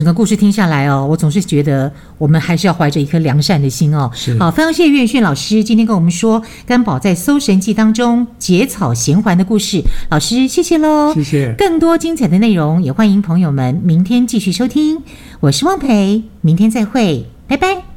整个故事听下来哦，我总是觉得我们还是要怀着一颗良善的心哦。 是， 好，非常谢谢岳迅老师今天跟我们说甘宝在《搜神记》当中结草衔环的故事，老师谢谢喽， 谢谢。 更多精彩的内容也欢迎朋友们明天继续收听，我是汪培，明天再会，拜拜。